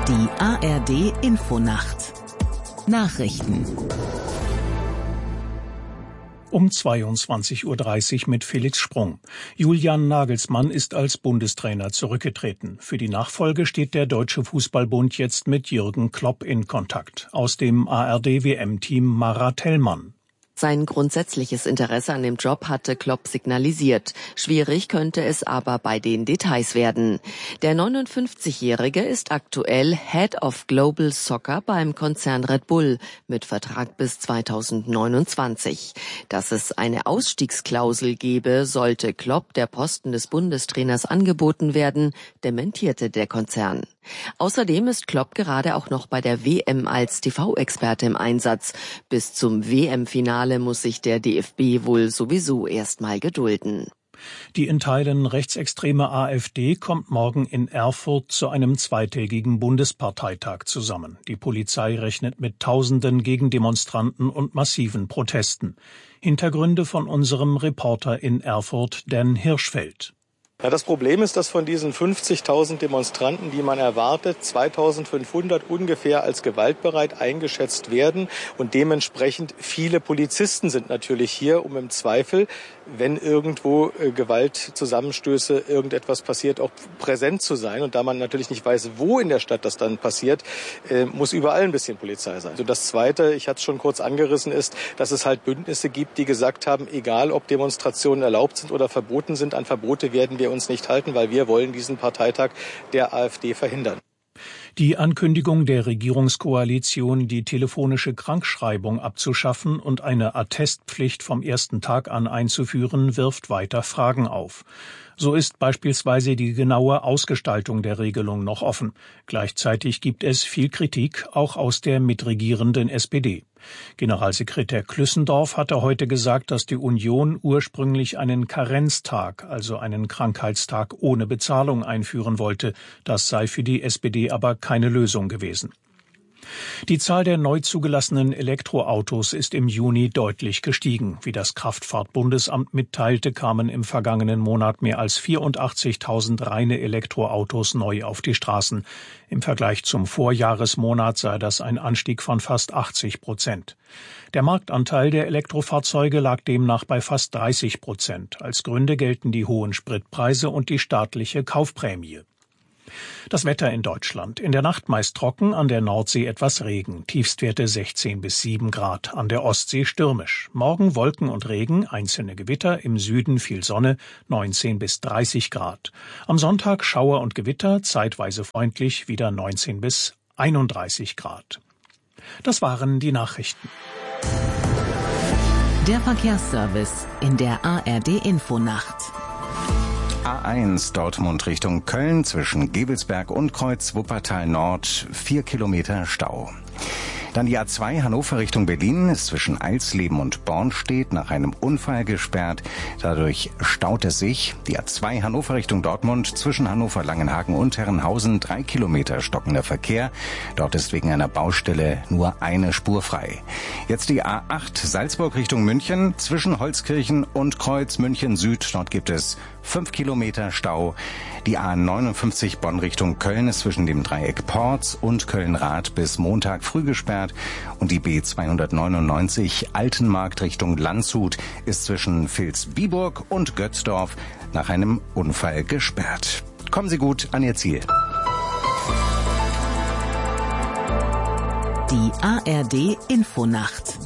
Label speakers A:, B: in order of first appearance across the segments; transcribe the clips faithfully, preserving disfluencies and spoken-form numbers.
A: Die A R D-Infonacht. Nachrichten.
B: Um zweiundzwanzig Uhr dreißig mit Felix Sprung. Julian Nagelsmann ist als Bundestrainer zurückgetreten. Für die Nachfolge steht der Deutsche Fußballbund jetzt mit Jürgen Klopp in Kontakt. Aus dem A R D-W M-Team Mara Tellmann.
C: Sein grundsätzliches Interesse an dem Job hatte Klopp signalisiert. Schwierig könnte es aber bei den Details werden. Der neunundfünfzigjährige ist aktuell Head of Global Soccer beim Konzern Red Bull mit Vertrag bis zweitausendneunundzwanzig. Dass es eine Ausstiegsklausel gebe, sollte Klopp der Posten des Bundestrainers angeboten werden, dementierte der Konzern. Außerdem ist Klopp gerade auch noch bei der W M als T V-Experte im Einsatz. Bis zum W M-Finale muss sich der D F B wohl sowieso erstmal gedulden.
B: Die in Teilen rechtsextreme AfD kommt morgen in Erfurt zu einem zweitägigen Bundesparteitag zusammen. Die Polizei rechnet mit tausenden Gegendemonstranten und massiven Protesten. Hintergründe von unserem Reporter in Erfurt, Dan Hirschfeld.
D: Ja, das Problem ist, dass von diesen fünfzigtausend Demonstranten, die man erwartet, zweitausendfünfhundert ungefähr als gewaltbereit eingeschätzt werden. Und dementsprechend viele Polizisten sind natürlich hier, um im Zweifel, wenn irgendwo äh, Gewaltzusammenstöße, irgendetwas passiert, auch präsent zu sein. Und da man natürlich nicht weiß, wo in der Stadt das dann passiert, äh, muss überall ein bisschen Polizei sein. Also das Zweite, ich hatte es schon kurz angerissen, ist, dass es halt Bündnisse gibt, die gesagt haben, egal ob Demonstrationen erlaubt sind oder verboten sind, an Verbote werden wir uns nicht halten, weil wir wollen diesen Parteitag der AfD verhindern.
B: Die Ankündigung der Regierungskoalition, die telefonische Krankschreibung abzuschaffen und eine Attestpflicht vom ersten Tag an einzuführen, wirft weiter Fragen auf. So ist beispielsweise die genaue Ausgestaltung der Regelung noch offen. Gleichzeitig gibt es viel Kritik, auch aus der mitregierenden S P D. Generalsekretär Klüssendorf hatte heute gesagt, dass die Union ursprünglich einen Karenztag, also einen Krankheitstag ohne Bezahlung, einführen wollte. Das sei für die S P D aber keine Lösung gewesen. Die Zahl der neu zugelassenen Elektroautos ist im Juni deutlich gestiegen. Wie das Kraftfahrtbundesamt mitteilte, kamen im vergangenen Monat mehr als vierundachtzigtausend reine Elektroautos neu auf die Straßen. Im Vergleich zum Vorjahresmonat sei das ein Anstieg von fast achtzig Prozent. Der Marktanteil der Elektrofahrzeuge lag demnach bei fast dreißig Prozent. Als Gründe gelten die hohen Spritpreise und die staatliche Kaufprämie. Das Wetter in Deutschland. In der Nacht meist trocken, an der Nordsee etwas Regen. Tiefstwerte sechzehn bis sieben Grad, an der Ostsee stürmisch. Morgen Wolken und Regen, einzelne Gewitter, im Süden viel Sonne, neunzehn bis dreißig Grad. Am Sonntag Schauer und Gewitter, zeitweise freundlich, wieder neunzehn bis einunddreißig Grad. Das waren die Nachrichten.
A: Der Verkehrsservice in der A R D-Infonacht.
E: A eins Dortmund Richtung Köln zwischen Gevelsberg und Kreuz Wuppertal Nord, vier Kilometer Stau. Dann die A zwei Hannover Richtung Berlin ist zwischen Eilsleben und Bornstedt nach einem Unfall gesperrt. Dadurch staut es sich. Die A zwei Hannover Richtung Dortmund zwischen Hannover Langenhagen und Herrenhausen drei Kilometer stockender Verkehr. Dort ist wegen einer Baustelle nur eine Spur frei. Jetzt die A acht Salzburg Richtung München zwischen Holzkirchen und Kreuz München Süd. Dort gibt es fünf Kilometer Stau. Die A neunundfünfzig Bonn Richtung Köln ist zwischen dem Dreieck Porz und Köln-Rath bis Montag früh gesperrt. Und die B zweihundertneunundneunzig Altenmarkt Richtung Landshut ist zwischen Vilsbiburg und Götzdorf nach einem Unfall gesperrt. Kommen Sie gut an Ihr Ziel.
A: Die A R D-Infonacht.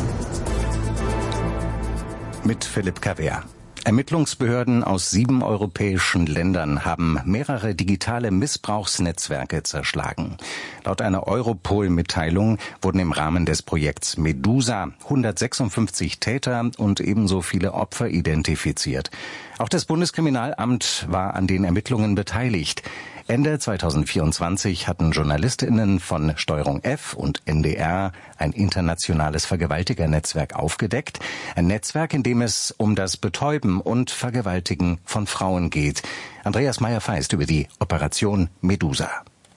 E: Mit Philipp Kaver. Ermittlungsbehörden aus sieben europäischen Ländern haben mehrere digitale Missbrauchsnetzwerke zerschlagen. Laut einer Europol-Mitteilung wurden im Rahmen des Projekts Medusa hundertsechsundfünfzig Täter und ebenso viele Opfer identifiziert. Auch das Bundeskriminalamt war an den Ermittlungen beteiligt. Ende zweitausendvierundzwanzig hatten JournalistInnen von Steuerung F und N D R ein internationales Vergewaltigernetzwerk aufgedeckt. Ein Netzwerk, in dem es um das Betäuben und Vergewaltigen von Frauen geht. Andreas Meyer-Feist über die Operation Medusa.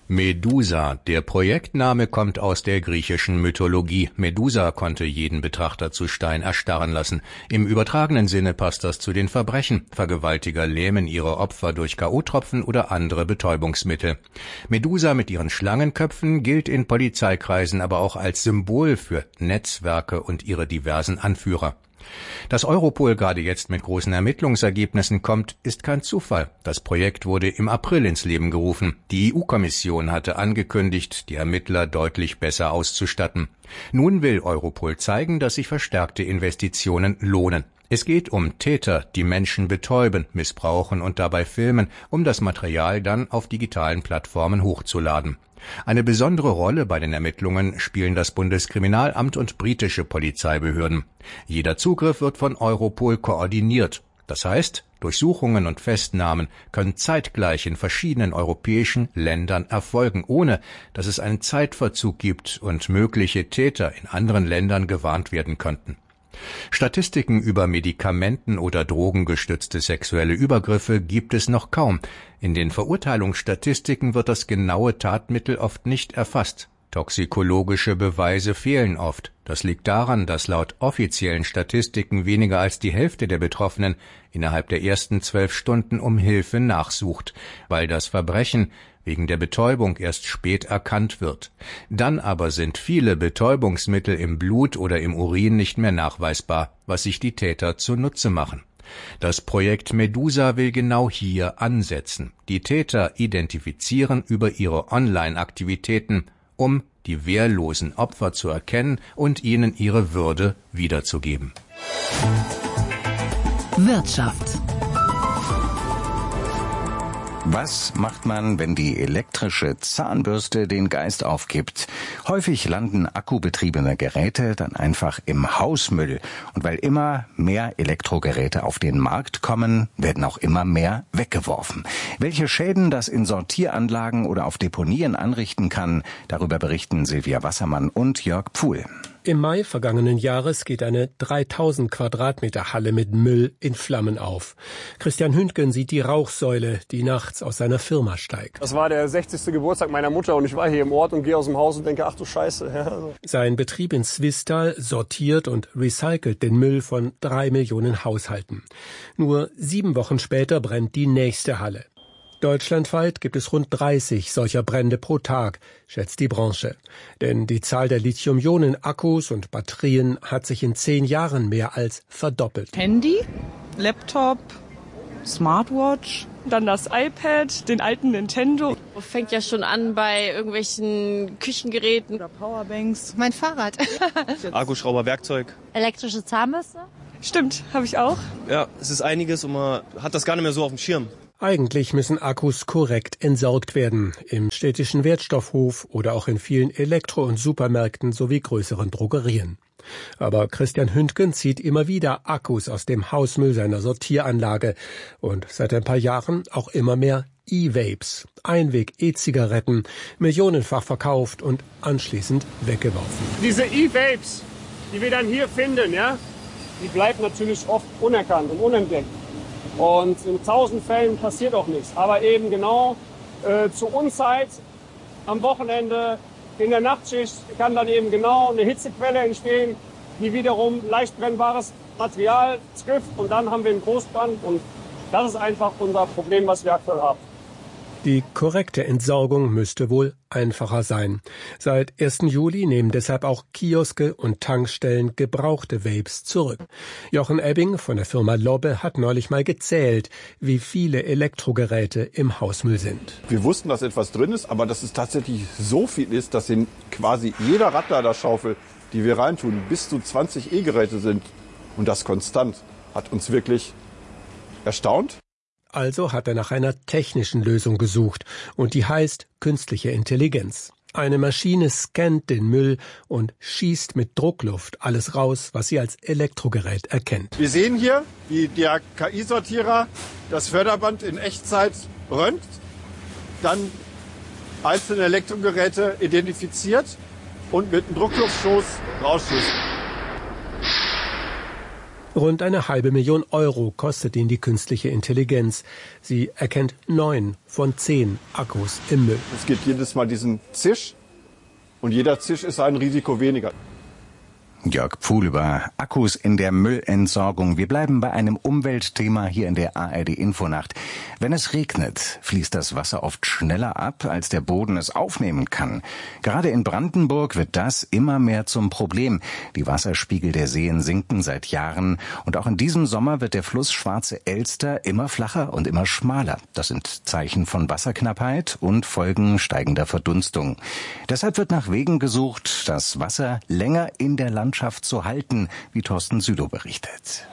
F: Medusa. Der Projektname kommt aus der griechischen Mythologie. Medusa konnte jeden Betrachter zu Stein erstarren lassen. Im übertragenen Sinne passt das zu den Verbrechen. Vergewaltiger lähmen ihre Opfer durch K O-Tropfen oder andere Betäubungsmittel. Medusa mit ihren Schlangenköpfen gilt in Polizeikreisen aber auch als Symbol für Netzwerke und ihre diversen Anführer. Dass Europol gerade jetzt mit großen Ermittlungsergebnissen kommt, ist kein Zufall. Das Projekt wurde im April ins Leben gerufen. Die E U-Kommission hatte angekündigt, die Ermittler deutlich besser auszustatten. Nun will Europol zeigen, dass sich verstärkte Investitionen lohnen. Es geht um Täter, die Menschen betäuben, missbrauchen und dabei filmen, um das Material dann auf digitalen Plattformen hochzuladen. Eine besondere Rolle bei den Ermittlungen spielen das Bundeskriminalamt und britische Polizeibehörden. Jeder Zugriff wird von Europol koordiniert. Das heißt, Durchsuchungen und Festnahmen können zeitgleich in verschiedenen europäischen Ländern erfolgen, ohne dass es einen Zeitverzug gibt und mögliche Täter in anderen Ländern gewarnt werden könnten. Statistiken über Medikamenten- oder drogengestützte sexuelle Übergriffe gibt es noch kaum. In den Verurteilungsstatistiken wird das genaue Tatmittel oft nicht erfasst. Toxikologische Beweise fehlen oft. Das liegt daran, dass laut offiziellen Statistiken weniger als die Hälfte der Betroffenen innerhalb der ersten zwölf Stunden um Hilfe nachsucht, weil das Verbrechen wegen der Betäubung erst spät erkannt wird. Dann aber sind viele Betäubungsmittel im Blut oder im Urin nicht mehr nachweisbar, was sich die Täter zunutze machen. Das Projekt Medusa will genau hier ansetzen. Die Täter identifizieren über ihre Online-Aktivitäten, um die wehrlosen Opfer zu erkennen und ihnen ihre Würde wiederzugeben.
A: Wirtschaft.
E: Was macht man, wenn die elektrische Zahnbürste den Geist aufgibt? Häufig landen akkubetriebene Geräte dann einfach im Hausmüll. Und weil immer mehr Elektrogeräte auf den Markt kommen, werden auch immer mehr weggeworfen. Welche Schäden das in Sortieranlagen oder auf Deponien anrichten kann, darüber berichten Silvia Wassermann und Jörg Pfuhl.
G: Im Mai vergangenen Jahres geht eine dreitausend Quadratmeter Halle mit Müll in Flammen auf. Christian Hündgen sieht die Rauchsäule, die nachts aus seiner Firma steigt.
H: Das war der sechzigste Geburtstag meiner Mutter und ich war hier im Ort und gehe aus dem Haus und denke, ach du Scheiße. Ja, also.
G: Sein Betrieb in Zwistal sortiert und recycelt den Müll von drei Millionen Haushalten. Nur sieben Wochen später brennt die nächste Halle. Deutschlandweit gibt es rund dreißig solcher Brände pro Tag, schätzt die Branche. Denn die Zahl der Lithium-Ionen-Akkus und Batterien hat sich in zehn Jahren mehr als verdoppelt.
I: Handy, Laptop, Smartwatch,
J: dann das iPad, den alten Nintendo.
K: Fängt ja schon an bei irgendwelchen Küchengeräten.
I: Oder Powerbanks. Mein Fahrrad.
L: Akkuschrauber, Werkzeug.
M: Elektrische Zahnbürste.
J: Stimmt, habe ich auch.
L: Ja, es ist einiges und man hat das gar nicht mehr so auf dem Schirm.
G: Eigentlich müssen Akkus korrekt entsorgt werden, im städtischen Wertstoffhof oder auch in vielen Elektro- und Supermärkten sowie größeren Drogerien. Aber Christian Hündgen zieht immer wieder Akkus aus dem Hausmüll seiner Sortieranlage und seit ein paar Jahren auch immer mehr E-Vapes, Einweg-E-Zigaretten, millionenfach verkauft und anschließend weggeworfen.
H: Diese E-Vapes, die wir dann hier finden, ja, die bleiben natürlich oft unerkannt und unentdeckt. Und in tausend Fällen passiert auch nichts. Aber eben genau äh, zur Unzeit, am Wochenende, in der Nachtschicht kann dann eben genau eine Hitzequelle entstehen, die wiederum leicht brennbares Material trifft. Und dann haben wir einen Großbrand. Und das ist einfach unser Problem, was wir aktuell haben.
G: Die korrekte Entsorgung müsste wohl einfacher sein. Seit ersten Juli nehmen deshalb auch Kioske und Tankstellen gebrauchte Vapes zurück. Jochen Ebbing von der Firma Lobbe hat neulich mal gezählt, wie viele Elektrogeräte im Hausmüll sind.
N: Wir wussten, dass etwas drin ist, aber dass es tatsächlich so viel ist, dass in quasi jeder Radladerschaufel, die wir reintun, bis zu zwanzig E-Geräte sind. Und das konstant hat uns wirklich erstaunt.
G: Also hat er nach einer technischen Lösung gesucht und die heißt künstliche Intelligenz. Eine Maschine scannt den Müll und schießt mit Druckluft alles raus, was sie als Elektrogerät erkennt.
N: Wir sehen hier, wie der K I-Sortierer das Förderband in Echtzeit röntgt, dann einzelne Elektrogeräte identifiziert und mit einem Druckluftstoß rausschießt.
G: Rund eine halbe Million Euro kostet ihn die künstliche Intelligenz. Sie erkennt neun von zehn Akkus im Müll.
N: Es gibt jedes Mal diesen Zisch und jeder Zisch ist ein Risiko weniger.
E: Jörg Pfuhl über Akkus in der Müllentsorgung. Wir bleiben bei einem Umweltthema hier in der A R D Infonacht. Wenn es regnet, fließt das Wasser oft schneller ab, als der Boden es aufnehmen kann. Gerade in Brandenburg wird das immer mehr zum Problem. Die Wasserspiegel der Seen sinken seit Jahren und auch in diesem Sommer wird der Fluss Schwarze Elster immer flacher und immer schmaler. Das sind Zeichen von Wasserknappheit und Folgen steigender Verdunstung. Deshalb wird nach Wegen gesucht, das Wasser länger in der Landschaft zu halten, wie Thorsten Südow berichtet.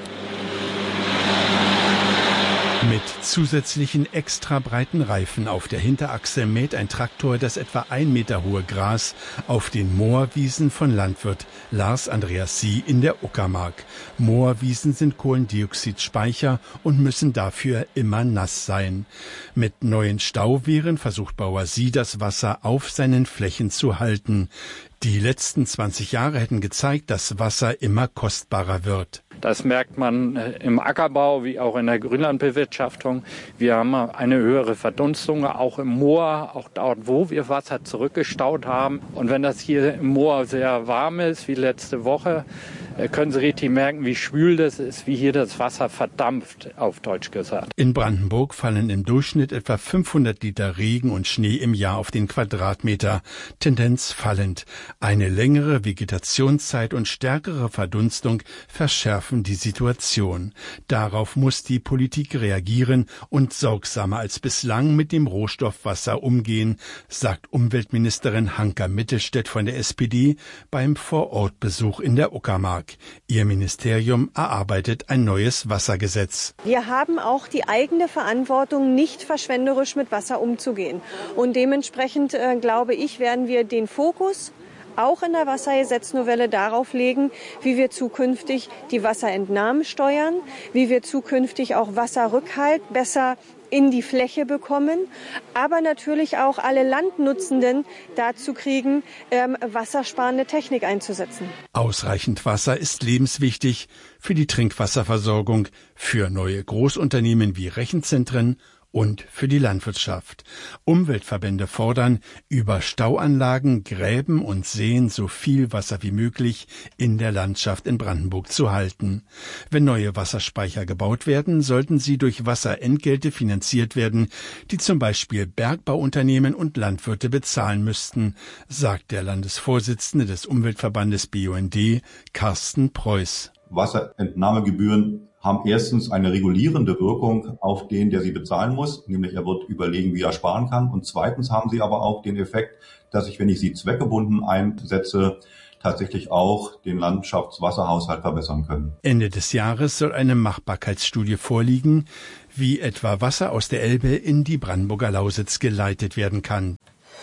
M: Mit zusätzlichen extra breiten Reifen auf der Hinterachse mäht ein Traktor das etwa ein Meter hohe Gras auf den Moorwiesen von Landwirt Lars Andreas Sie in der Uckermark. Moorwiesen sind Kohlendioxidspeicher und müssen dafür immer nass sein. Mit neuen Stauwehren versucht Bauer Sie, das Wasser auf seinen Flächen zu halten. Die letzten zwanzig Jahre hätten gezeigt, dass Wasser immer kostbarer wird.
O: Das merkt man im Ackerbau wie auch in der Grünlandbewirtschaftung. Wir haben eine höhere Verdunstung, auch im Moor, auch dort, wo wir Wasser zurückgestaut haben. Und wenn das hier im Moor sehr warm ist, wie letzte Woche, können Sie richtig merken, wie schwül das ist, wie hier das Wasser verdampft, auf Deutsch gesagt.
M: In Brandenburg fallen im Durchschnitt etwa fünfhundert Liter Regen und Schnee im Jahr auf den Quadratmeter, Tendenz fallend. Eine längere Vegetationszeit und stärkere Verdunstung verschärfen die Situation. Darauf muss die Politik reagieren und sorgsamer als bislang mit dem Rohstoff Wasser umgehen, sagt Umweltministerin Hanka Mittelstädt von der S P D beim Vorortbesuch in der Uckermark. Ihr Ministerium erarbeitet ein neues Wassergesetz.
P: Wir haben auch die eigene Verantwortung, nicht verschwenderisch mit Wasser umzugehen. Und dementsprechend, äh, glaube ich, werden wir den Fokus auch in der Wassergesetznovelle darauf legen, wie wir zukünftig die Wasserentnahmen steuern, wie wir zukünftig auch Wasserrückhalt besser in die Fläche bekommen, aber natürlich auch alle Landnutzenden dazu kriegen, ähm, wassersparende Technik einzusetzen.
M: Ausreichend Wasser ist lebenswichtig für die Trinkwasserversorgung, für neue Großunternehmen wie Rechenzentren und für die Landwirtschaft. Umweltverbände fordern, über Stauanlagen, Gräben und Seen so viel Wasser wie möglich in der Landschaft in Brandenburg zu halten. Wenn neue Wasserspeicher gebaut werden, sollten sie durch Wasserentgelte finanziert werden, die zum Beispiel Bergbauunternehmen und Landwirte bezahlen müssten, sagt der Landesvorsitzende des Umweltverbandes B U N D, Carsten Preuß.
Q: Wasserentnahmegebühren haben erstens eine regulierende Wirkung auf den, der sie bezahlen muss, nämlich er wird überlegen, wie er sparen kann. Und zweitens haben sie aber auch den Effekt, dass ich, wenn ich sie zweckgebunden einsetze, tatsächlich auch den Landschaftswasserhaushalt verbessern können.
M: Ende des Jahres soll eine Machbarkeitsstudie vorliegen, wie etwa Wasser aus der Elbe in die Brandenburger Lausitz geleitet werden kann.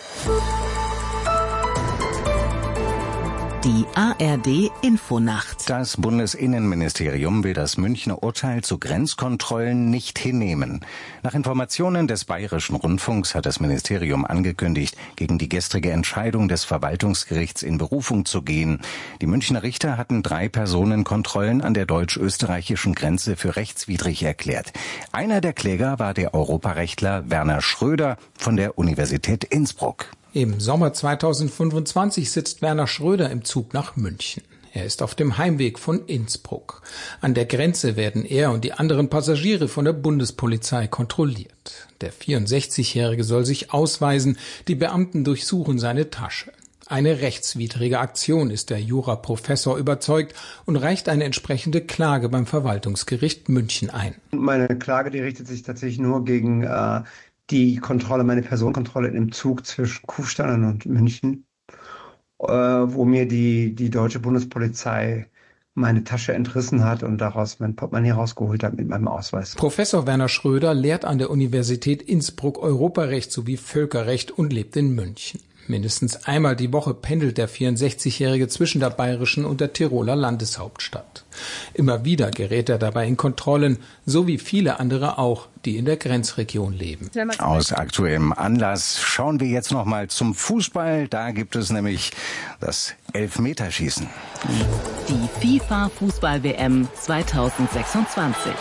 A: Die A R D Infonacht.
E: Das Bundesinnenministerium will das Münchner Urteil zu Grenzkontrollen nicht hinnehmen. Nach Informationen des Bayerischen Rundfunks hat das Ministerium angekündigt, gegen die gestrige Entscheidung des Verwaltungsgerichts in Berufung zu gehen. Die Münchner Richter hatten drei Personenkontrollen an der deutsch-österreichischen Grenze für rechtswidrig erklärt. Einer der Kläger war der Europarechtler Werner Schröder von der Universität Innsbruck.
R: Im Sommer zweitausendfünfundzwanzig sitzt Werner Schröder im Zug nach München. Er ist auf dem Heimweg von Innsbruck. An der Grenze werden er und die anderen Passagiere von der Bundespolizei kontrolliert. Der vierundsechzigjährige soll sich ausweisen, die Beamten durchsuchen seine Tasche. Eine rechtswidrige Aktion, ist der Juraprofessor überzeugt und reicht eine entsprechende Klage beim Verwaltungsgericht München ein.
S: Meine Klage, die richtet sich tatsächlich nur gegen äh, die Kontrolle, meine Personenkontrolle im Zug zwischen Kufstein und München, äh, wo mir die, die deutsche Bundespolizei meine Tasche entrissen hat und daraus mein Portemonnaie rausgeholt hat mit meinem Ausweis.
R: Professor Werner Schröder lehrt an der Universität Innsbruck Europarecht sowie Völkerrecht und lebt in München. Mindestens einmal die Woche pendelt der vierundsechzigjährige zwischen der bayerischen und der Tiroler Landeshauptstadt. Immer wieder gerät er dabei in Kontrollen, so wie viele andere auch, die in der Grenzregion leben.
E: Aus aktuellem Anlass schauen wir jetzt noch mal zum Fußball. Da gibt es nämlich das Elfmeterschießen.
A: Die FIFA-Fußball-W M zweitausendsechsundzwanzig.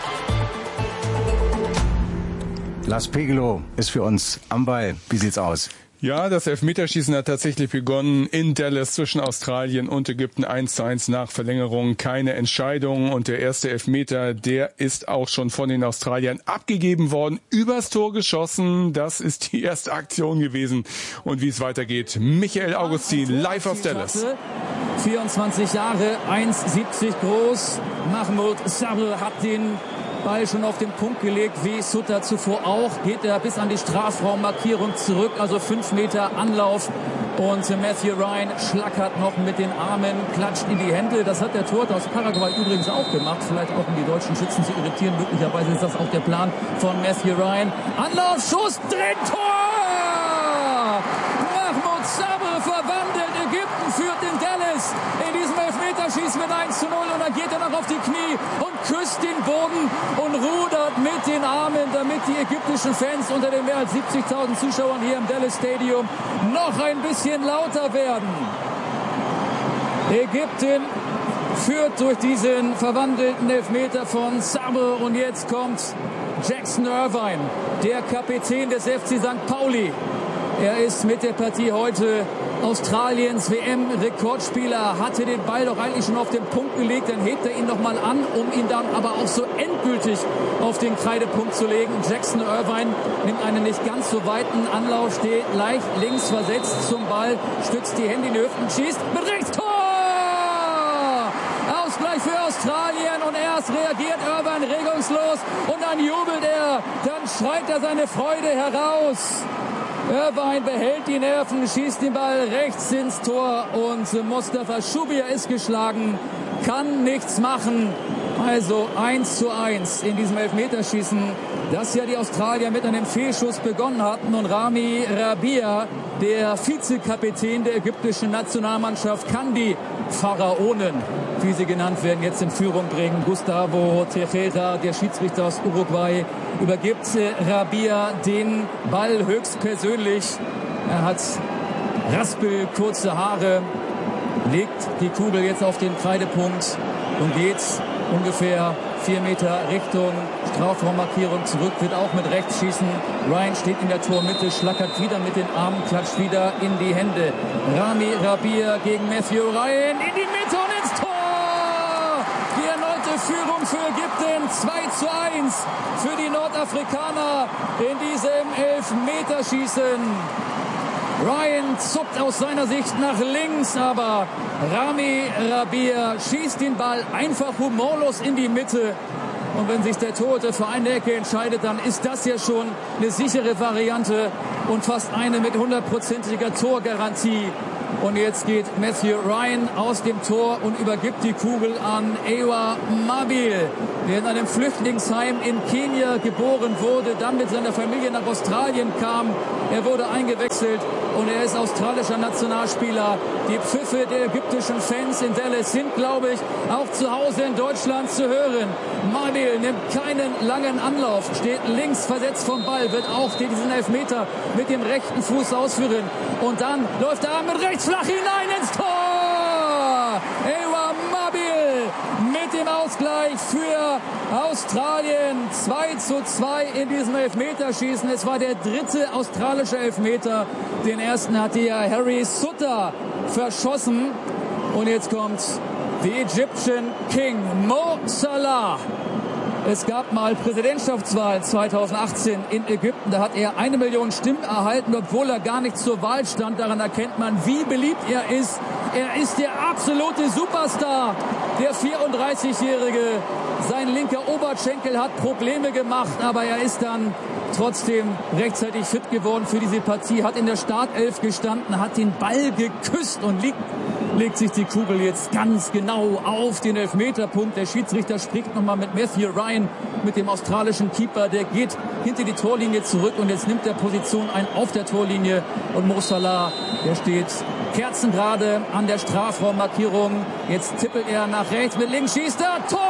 E: Lars Pegelow ist für uns am Ball. Wie sieht's aus?
T: Ja, das Elfmeterschießen hat tatsächlich begonnen in Dallas zwischen Australien und Ägypten. eins zu eins nach Verlängerung, keine Entscheidung. Und der erste Elfmeter, der ist auch schon von den Australiern abgegeben worden. Übers Tor geschossen, das ist die erste Aktion gewesen. Und wie es weitergeht, Michael Augustin, live aus Dallas.
U: vierundzwanzig Jahre, eins Komma siebzig groß. Mahmoud Sabr hat den Ball schon auf den Punkt gelegt, wie Sutter zuvor auch. Geht er bis an die Strafraummarkierung zurück, also fünf Meter Anlauf. Und Matthew Ryan schlackert noch mit den Armen, klatscht in die Hände. Das hat der Torwart aus Paraguay übrigens auch gemacht. Vielleicht auch, um die deutschen Schützen zu irritieren. Möglicherweise ist das auch der Plan von Matthew Ryan. Anlauf, Schuss, drin, Tor! Mahmoud Sabr verwandelt. Ägypten führt in Dallas in diesem Elfmeterschießen mit eins zu null. Und dann geht er noch auf die Knie und küsst den Boden und rudert mit den Armen, damit die ägyptischen Fans unter den mehr als siebzigtausend Zuschauern hier im Dallas Stadium noch ein bisschen lauter werden. Ägypten führt durch diesen verwandelten Elfmeter von Sabr und jetzt kommt Jackson Irvine, der Kapitän des F C Sankt Pauli. Er ist mit der Partie heute Australiens W M-Rekordspieler, hatte den Ball doch eigentlich schon auf den Punkt gelegt, dann hebt er ihn nochmal an, um ihn dann aber auch so endgültig auf den Kreidepunkt zu legen. Jackson Irvine nimmt einen nicht ganz so weiten Anlauf, steht leicht links versetzt zum Ball, stützt die Hände in die Hüften, schießt mit rechts, Tor! Ausgleich für Australien und erst reagiert Irvine regungslos und dann jubelt er, dann schreit er seine Freude heraus. Irvine behält die Nerven, schießt den Ball rechts ins Tor und Mustafa Shubir ist geschlagen, kann nichts machen. Also eins zu eins in diesem Elfmeterschießen, das ja die Australier mit einem Fehlschuss begonnen hatten. Und Rami Rabia, der Vizekapitän der ägyptischen Nationalmannschaft, kann die Pharaonen, wie sie genannt werden, jetzt in Führung bringen. Gustavo Tejera, der Schiedsrichter aus Uruguay, übergibt Rabia den Ball höchstpersönlich. Er hat raspelkurze Haare, legt die Kugel jetzt auf den Kreidepunkt und geht ungefähr vier Meter Richtung Strafraummarkierung zurück, wird auch mit rechts schießen. Ryan steht in der Tormitte, schlackert wieder mit den Armen, klatscht wieder in die Hände. Rami Rabia gegen Matthew Ryan in die Mitte und ins Tor! Die erneute Führung für Ägypten, zwei zu eins für die Nordafrikaner in diesem Elfmeterschießen. Ryan zuckt aus seiner Sicht nach links, aber Rami Rabia schießt den Ball einfach humorlos in die Mitte. Und wenn sich der Torhüter für eine Ecke entscheidet, dann ist das ja schon eine sichere Variante und fast eine mit hundertprozentiger Torgarantie. Und jetzt geht Matthew Ryan aus dem Tor und übergibt die Kugel an Ewa Mabil, der in einem Flüchtlingsheim in Kenia geboren wurde, dann mit seiner Familie nach Australien kam. Er wurde eingewechselt und er ist australischer Nationalspieler. Die Pfiffe der ägyptischen Fans in Dallas sind, glaube ich, auch zu Hause in Deutschland zu hören. Mabil nimmt keinen langen Anlauf, steht links versetzt vom Ball, wird auch diesen Elfmeter mit dem rechten Fuß ausführen. Und dann läuft er mit rechts flach hinein ins Tor! Ewa Mabil mit dem Ausgleich für Australien. zwei zu zwei in diesem Elfmeterschießen. Es war der dritte australische Elfmeter. Den ersten hatte ja Harry Sutter verschossen. Und jetzt kommt the Egyptian King, Mo Salah. Es gab mal Präsidentschaftswahlen zweitausendachtzehn in Ägypten. Da hat er eine Million Stimmen erhalten, obwohl er gar nicht zur Wahl stand. Daran erkennt man, wie beliebt er ist. Er ist der absolute Superstar, der vierunddreißigjährige. Sein linker Oberschenkel hat Probleme gemacht, aber er ist dann trotzdem rechtzeitig fit geworden für diese Partie. Hat in der Startelf gestanden, hat den Ball geküsst und liegt legt sich die Kugel jetzt ganz genau auf den Elfmeterpunkt. Der Schiedsrichter spricht nochmal mit Matthew Ryan, mit dem australischen Keeper. Der geht hinter die Torlinie zurück und jetzt nimmt er Position ein auf der Torlinie. Und Mo Salah, der steht kerzengerade an der Strafraummarkierung. Jetzt tippelt er nach rechts, mit links schießt er. Tor!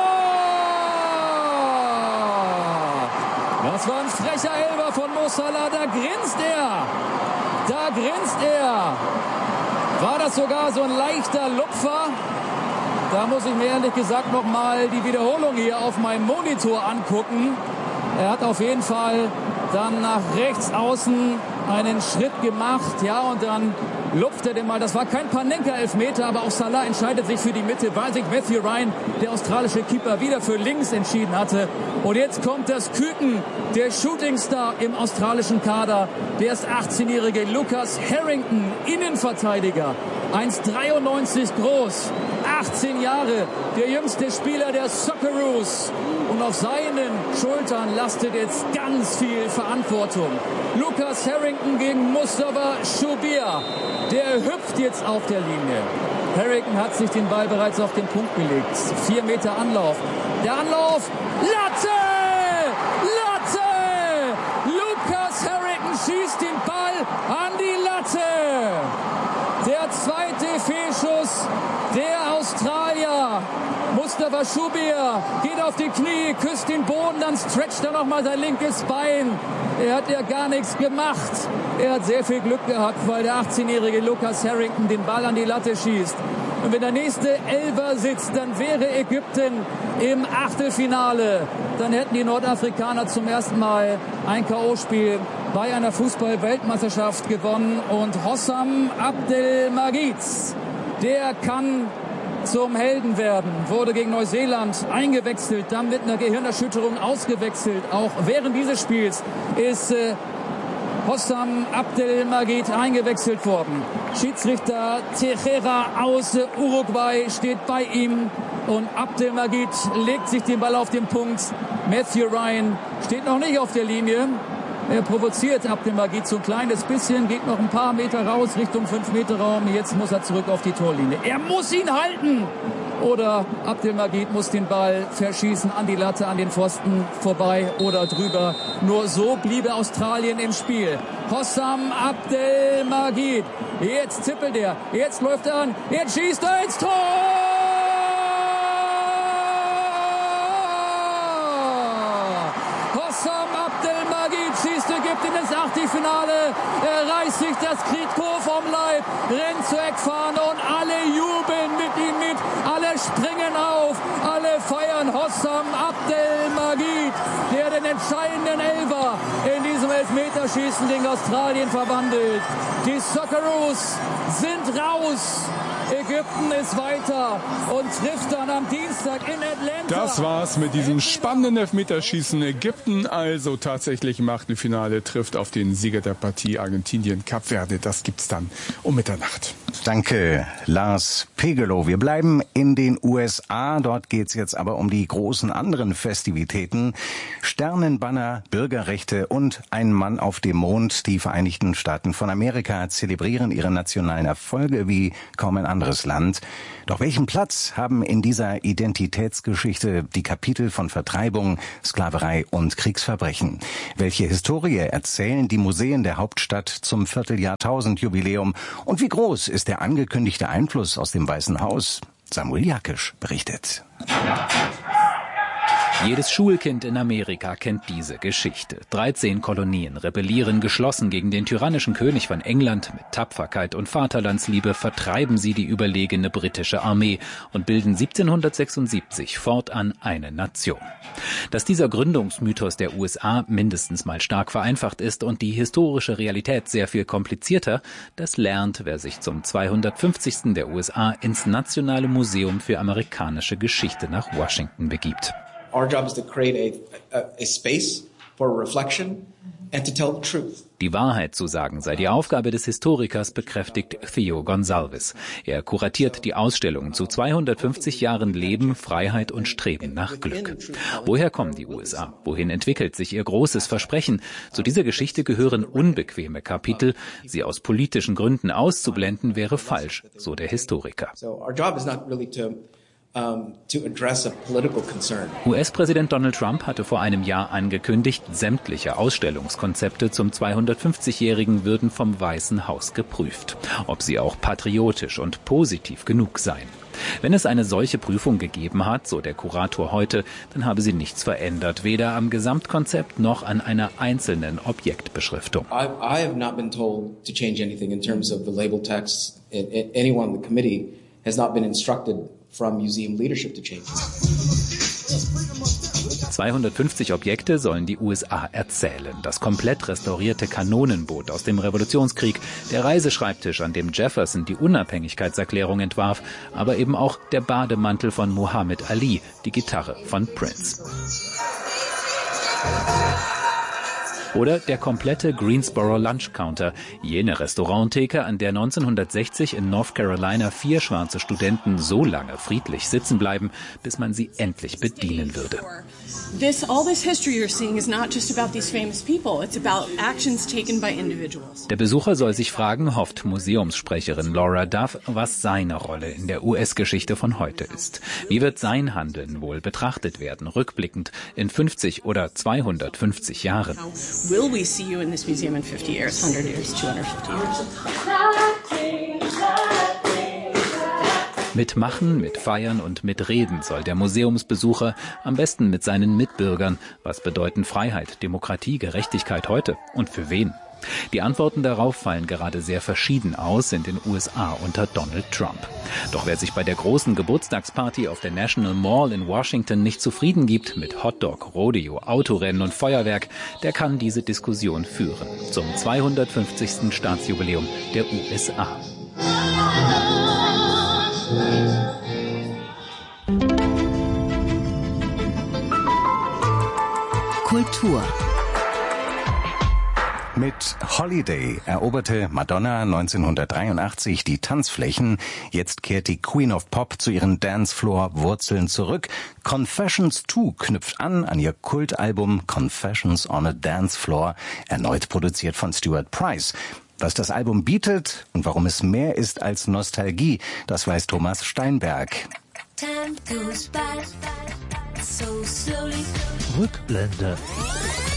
U: Das war ein frecher Elfer von Mo Salah. Da grinst er. Da grinst er. War das sogar so ein leichter Lupfer? Da muss ich mir ehrlich gesagt noch mal die Wiederholung hier auf meinem Monitor angucken. Er hat auf jeden Fall dann nach rechts außen einen Schritt gemacht, ja, und dann lupft er den mal. Das war kein Panenka-Elfmeter, aber auch Salah entscheidet sich für die Mitte, weil sich Matthew Ryan, der australische Keeper, wieder für links entschieden hatte. Und jetzt kommt das Küken, der Shootingstar im australischen Kader, der ist achtzehnjährige Lucas Harrington, Innenverteidiger, eins Komma dreiundneunzig groß, achtzehn Jahre, der jüngste Spieler der Socceroos. Und auf seinen Schultern lastet jetzt ganz viel Verantwortung. Lucas Harrington gegen Mustafa Shubir. Der hüpft jetzt auf der Linie. Harrington hat sich den Ball bereits auf den Punkt gelegt. Vier Meter Anlauf. Der Anlauf. Latte! Latte! Lucas Harrington schießt den Ball an die Latte. Der zweite Fehlschuss der Australier. Mustafa Shubir geht auf die Knie, küsst den Boden, dann stretcht er nochmal sein linkes Bein. Er hat ja gar nichts gemacht. Er hat sehr viel Glück gehabt, weil der achtzehnjährige Lucas Harrington den Ball an die Latte schießt. Und wenn der nächste Elfer sitzt, dann wäre Ägypten im Achtelfinale. Dann hätten die Nordafrikaner zum ersten Mal ein K O-Spiel bei einer Fußball-Weltmeisterschaft gewonnen. Und Hossam Abdelmajid, der kann zum Helden werden, wurde gegen Neuseeland eingewechselt, dann mit einer Gehirnerschütterung ausgewechselt. Auch während dieses Spiels ist äh, Hossam Abdelmajid eingewechselt worden. Schiedsrichter Tejera aus äh, Uruguay steht bei ihm und Abdelmajid legt sich den Ball auf den Punkt. Matthew Ryan steht noch nicht auf der Linie. Er provoziert Abdelmajid so ein kleines bisschen, geht noch ein paar Meter raus Richtung fünf Meter Raum. Jetzt muss er zurück auf die Torlinie. Er muss ihn halten! Oder Abdelmajid muss den Ball verschießen an die Latte, an den Pfosten vorbei oder drüber. Nur so bliebe Australien im Spiel. Hossam Abdelmajid. Jetzt zippelt er. Jetzt läuft er an. Jetzt schießt er ins Tor! Schießt Ägypten ins Achtelfinale, er reißt sich das Trikot vom Leib, rennt zur Eckfahne und alle jubeln mit ihm mit, alle springen auf, alle feiern Hossam Abdelmajid, der den entscheidenden Elfer in diesem Elfmeterschießen gegen Australien verwandelt. Die Socceroos sind raus. Ägypten ist weiter und trifft dann am Dienstag in Atlanta.
T: Das war's mit diesem spannenden Elfmeterschießen. Ägypten also tatsächlich im Achtelfinale, trifft auf den Sieger der Partie Argentinien, Kap Verde. Das gibt's dann um Mitternacht.
E: Danke, Lars Pegelow. Wir bleiben in den U S A. Dort geht's jetzt aber um die großen anderen Festivitäten. Sternenbanner, Bürgerrechte und ein Mann auf dem Mond. Die Vereinigten Staaten von Amerika zelebrieren ihre nationalen Erfolge wie kaum ein anderes Land. Doch welchen Platz haben in dieser Identitätsgeschichte die Kapitel von Vertreibung, Sklaverei und Kriegsverbrechen? Welche Historie erzählen die Museen der Hauptstadt zum Vierteljahrtausend-Jubiläum? Und wie groß ist der angekündigte Einfluss aus dem Weißen Haus? Samuel Jakisch berichtet.
C: Jedes Schulkind in Amerika kennt diese Geschichte. dreizehn Kolonien rebellieren geschlossen gegen den tyrannischen König von England. Mit Tapferkeit und Vaterlandsliebe vertreiben sie die überlegene britische Armee und bilden siebzehnhundertsechsundsiebzig fortan eine Nation. Dass dieser Gründungsmythos der U S A mindestens mal stark vereinfacht ist und die historische Realität sehr viel komplizierter, das lernt, wer sich zum zweihundertfünfzigsten der U S A ins Nationale Museum für amerikanische Geschichte nach Washington begibt.
V: Our job is to create a, a, a space for reflection and to tell the truth.
C: Die Wahrheit zu sagen sei die Aufgabe des Historikers, bekräftigt Theo Gonsalves. Er kuratiert die Ausstellung zu zweihundertfünfzig Jahren Leben, Freiheit und Streben nach Glück. Woher kommen die U S A? Wohin entwickelt sich ihr großes Versprechen? Zu dieser Geschichte gehören unbequeme Kapitel. Sie aus politischen Gründen auszublenden wäre falsch, so der Historiker.
V: So our job is not really to
C: U S-Präsident Donald Trump hatte vor einem Jahr angekündigt, sämtliche Ausstellungskonzepte zum zweihundertfünfzigjährigen würden vom Weißen Haus geprüft, ob sie auch patriotisch und positiv genug seien. Wenn es eine solche Prüfung gegeben hat, so der Kurator heute, dann habe sie nichts verändert, weder am Gesamtkonzept noch an einer einzelnen Objektbeschriftung.
V: I, I have not been told to change anything in terms of the label text. Anyone on the committee has not been instructed from museum leadership to change.
C: zweihundertfünfzig Objekte sollen die U S A erzählen. Das komplett restaurierte Kanonenboot aus dem Revolutionskrieg, der Reiseschreibtisch, an dem Jefferson die Unabhängigkeitserklärung entwarf, aber eben auch der Bademantel von Muhammad Ali, die Gitarre von Prince. Oder der komplette Greensboro Lunch Counter, jene Restauranttheke, an der neunzehnhundertsechzig in North Carolina vier schwarze Studenten so lange friedlich sitzen bleiben, bis man sie endlich bedienen würde.
B: This, all this history you're seeing is not just about these famous people, it's about actions taken by individuals.
C: Der Besucher soll sich fragen, hofft Museumssprecherin Laura Duff, was seine Rolle in der U S-Geschichte von heute ist. Wie wird sein Handeln wohl betrachtet werden, rückblickend in fünfzig oder zweihundertfünfzig Jahren?
B: Will we see you in this museum in fifty years, one hundred years, two hundred fifty years?
C: Mit Machen, mit Feiern und mit Reden soll der Museumsbesucher am besten mit seinen Mitbürgern. Was bedeuten Freiheit, Demokratie, Gerechtigkeit heute und für wen? Die Antworten darauf fallen gerade sehr verschieden aus in den U S A unter Donald Trump. Doch wer sich bei der großen Geburtstagsparty auf der National Mall in Washington nicht zufrieden gibt mit Hotdog, Rodeo, Autorennen und Feuerwerk, der kann diese Diskussion führen zum zweihundertfünfzigsten Staatsjubiläum der U S A.
A: Kultur.
E: Mit Holiday eroberte Madonna neunzehnhundertdreiundachtzig die Tanzflächen. Jetzt kehrt die Queen of Pop zu ihren Dancefloor-Wurzeln zurück. Confessions zwei knüpft an an ihr Kultalbum Confessions on a Dance Floor, erneut produziert von Stuart Price. Was das Album bietet und warum es mehr ist als Nostalgie, das weiß Thomas Steinberg.
D: Rückblende.